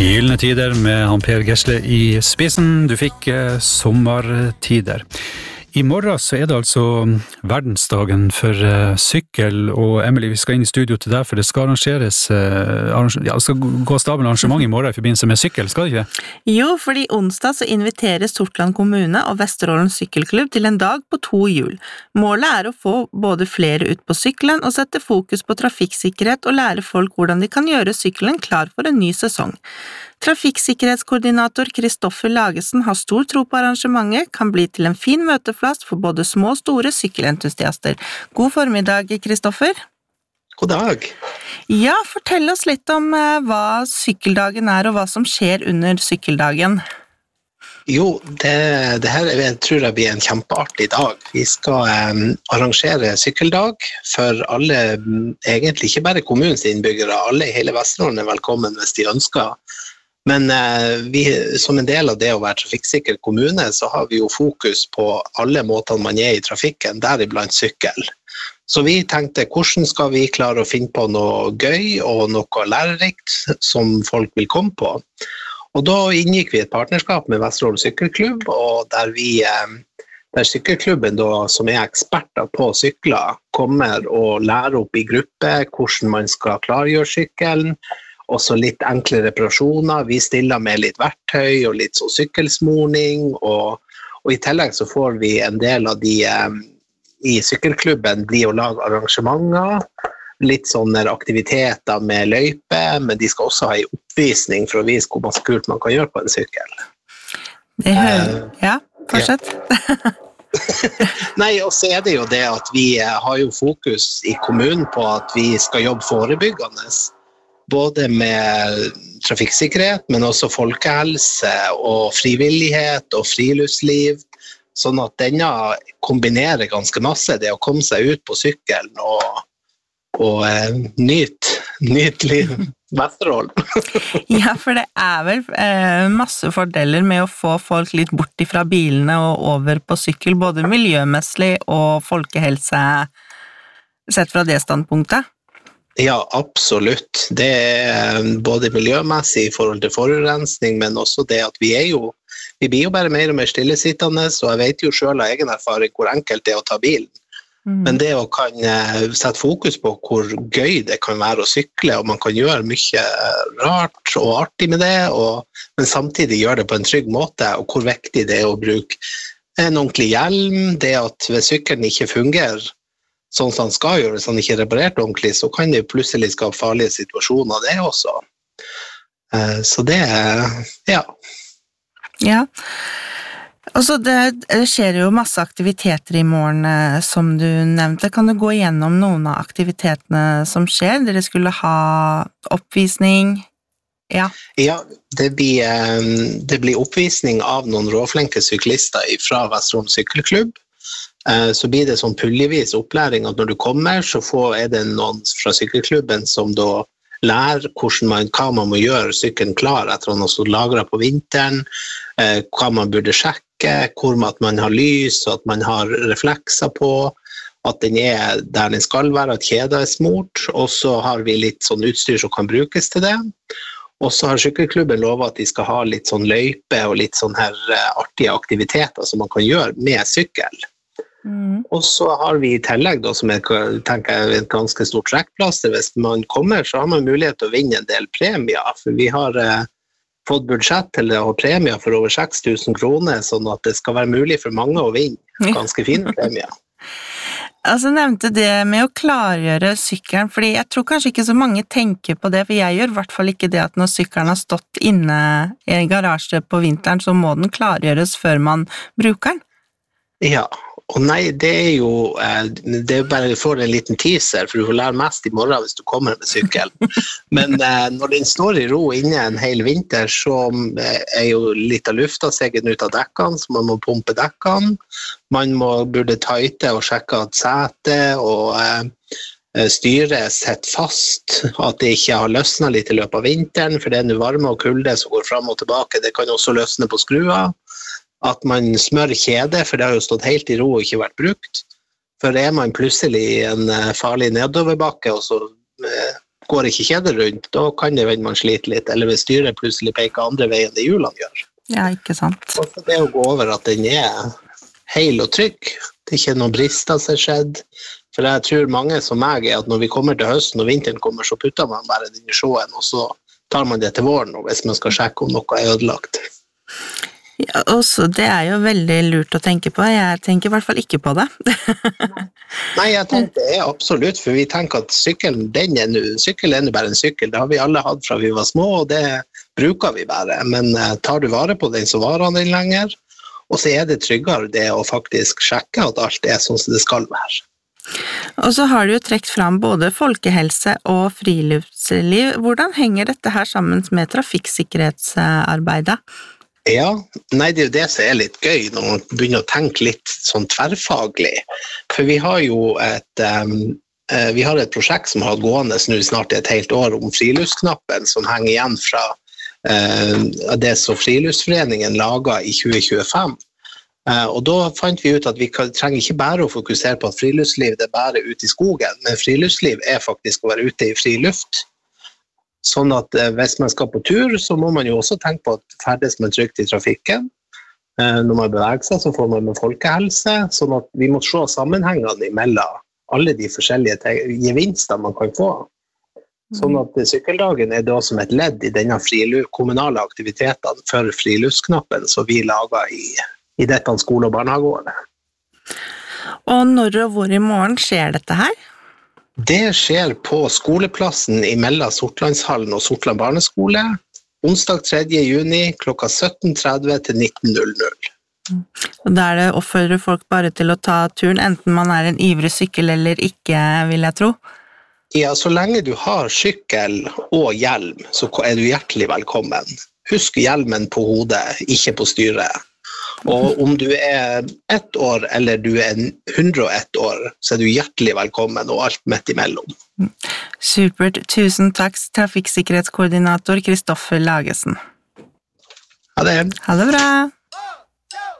Gyllene tider med han Per Gessle i spissen. Du fikk sommertider. I morgen så det altså verdensdagen for sykkel, og Emily, vi skal inn i studio til deg, for det skal arrangeres, det skal gå av stabelen arrangement i morgen i forbindelse med sykkel, skal det ikke? Jo, fordi onsdag så inviterer Sortland kommune og Vesterålen sykkelklubb til en dag på 2 hjul. Målet å få både flere ut på sykkelen og sette fokus på trafikksikkerhet og lære folk hvordan de kan gjøre sykkelen klar for en ny sesong. Trafikksikkerhetskoordinator Kristoffer Lagesen har stor tro på arrangementet, kan bli til en fin møteplass for både små og store sykkelentusiaster. God formiddag, Kristoffer. God dag. Ja, fortell oss litt om hva sykkeldagen og hva som skjer under sykkeldagen. Jo, det her tror jeg blir en kjempeartig dag. Vi skal arrangere sykkeldag for alle, egentlig ikke bare kommunens innbyggere, alle i hele Vesterålen velkommen hvis de ønsker. Men vi, som en del av det å være trafikksikker kommune, så har vi jo fokus på alle måtene man i trafikken, deriblant sykkel. Så vi tenkte, hvordan skal vi klare å finne på noe gøy og noe lærerikt som folk vil komme på? Og da inngikk vi et partnerskap med Vesterålen sykkelklubb, og der sykkelklubben da, som eksperter på sykler, kommer og lærer opp i gruppe hvordan man skal klargjøre sykkelen, også litt enkle reparasjoner. Vi stiller med litt verktøy og litt sånn sykkelsmorning, og i tillegg så får vi en del av de i sykkelklubben blir å lage arrangementer, litt sånne aktiviteter med løype, men de skal også ha en oppvisning for å vise hvor masse kult man kan gjøre på en sykkel. Det ja, fortsett. Ja. Nei, og så det jo det at vi har jo fokus i kommunen på at vi skal jobbe forebyggende, både med trafikksikkerhet, men også folkehelse og frivillighet og friluftsliv, sånn at denne kombinerer ganske masse, det å komme seg ut på sykkelen og nyt liv Vesterålen. Ja, for det vel masse fordeler med å få folk litt bort fra bilene og over på sykkel, både miljømessig og folkehelse, sett fra det standpunktet. Ja, absolutt. Det både miljømessig i forhold til forurensning, men også det at vi blir jo bare mer og mer stillesittende, så jeg vet jo selv av egen erfaring hvor enkelt det å ta bilen. Men det å kan sette fokus på hvor gøy det kan være å sykle, og man kan gjøre mye rart og artig med det, men samtidig gjøre det på en trygg måte, og hvor viktig det å bruke en ordentlig hjelm, det at hvis sykkelen ikke fungerer sånn som han skal gjøre, hvis han ikke reparert ordentlig, så kan det plutselig skape farlige situasjoner det også. Så det ja. Ja. Og så det skjer jo masse aktiviteter i morgen, som du nevnte. Kan du gå igjennom noen av aktivitetene som skjer? Dere skulle ha oppvisning? Ja, det blir oppvisning av noen råflinke syklister fra Vesterålen sykkelklubb. Så blir det sånn puljevis opplæring at når du kommer, så det noen fra sykkelklubben som da lærer hva man må gjøre sykkelen klar etter at man har stått lagret på vinteren, hva man burde sjekke, hvor at man har lys, at man har reflekser på, at den der den skal være, at kjeda smurt, og så har vi litt sånn utstyr som kan brukes til det. Og så har sykkelklubben lovet at de skal ha litt sånn løype og litt sånn her artige aktiviteter som man kan gjøre med sykkel. Og så har vi i tillegg da, som tenker et ganske stort trekkplass, hvis man kommer så har man mulighet til å vinne en del premier, for vi har fått budsjett til å ha premier for over 6 000 kroner, sånn at det skal være mulig for mange å vinne ganske fine premier. Altså nevnte det med å klargjøre sykkelen, fordi jeg tror kanskje ikke så mange tenker på det, for jeg gjør i hvert fall ikke det at når sykkelen har stått inne i en garasje på vinteren, så må den klargjøres før man bruker den. Ja, og nei, det jo bare du får en liten teaser, for du får lære mest i morgen hvis du kommer med sykkel. Men når den står i ro inne en hel vinter, så jo litt av lufta seget ut av dekkene, så man må pumpe dekkene. Man burde tighte og sjekke at setet og styret sitter fast, at det ikke har løsnet litt i løpet av vinteren, for det noe varme og kulde som går frem og tilbake. Det kan også løsne på skrua. At man smører kjede, for det har jo stått helt i ro og ikke vært brukt. For man plutselig i en farlig nedoverbakke, og så går ikke kjeder rundt, da kan det være man sliter litt, eller hvis styret plutselig peker andre veien det hjulene gjør. Ja, ikke sant. Og så det å gå over at den heil og trygg, det ikke noen brister som skjedd, for jeg tror mange som meg at når vi kommer til høsten og vinteren kommer, så putter man bare den i sjåen, og så tar man det til våren hvis man skal sjekke om noe ødelagt. Ja, også, det jo veldig lurt å tenke på. Jeg tenker i hvert fall ikke på det. Nei, jeg tenker det absolutt, for vi tenker at sykkel bare en sykkel. Det har vi alle hatt fra vi var små, og det bruker vi bare. Men tar du vare på den, så varer den lenger. Og så det tryggere det å faktisk sjekke at alt sånn som det skal være. Og så har du jo trekt fram både folkehelse og friluftsliv. Hvordan henger dette her sammen med trafikksikkerhetsarbeidet? Ja, nei, det jo det som litt gøy når man begynner å tenke litt sånn tverrfaglig. For vi har jo et prosjekt som har gående nå snart et helt år om friluftsknappen, som henger igjen fra det som Friluftsforeningen laget i 2025. Og da fant vi ut at vi trenger ikke bare å fokusere på at friluftsliv det bare ute i skogen, men friluftsliv faktisk å være ute i fri luft. Sånn at hvis man skal på tur, så må man jo også tenke på at ferdes man trygt i trafikken. Når man beveger seg, så får man med folkehelse, sånn at vi må se sammenhengene mellom alle de forskjellige gevinster man kan få. Sånn at sykkeldagen da som et ledd i denne kommunale aktivitetene for friluftsknappen som vi lager i dette skole- og barnehageåret. Og når og hvor i morgen skjer dette her? Det skjer på skoleplassen mellom Sortlandshallen og Sortland barneskole, onsdag 3. juni klokka 17:30 til 19:00. Og da det oppfordrer folk bare til å ta turen, enten man en ivrig sykkel eller ikke, vil jeg tro? Ja, så lenge du har sykkel og hjelm, så du hjertelig velkommen. Husk hjelmen på hodet, ikke på styret. Og om du 1 år eller du 101 år, så du hjertelig velkommen, og alt midt imellom. Supert. Tusen takk, trafikksikkerhetskoordinator Kristoffer Lagesen. Ha det. Ha det bra.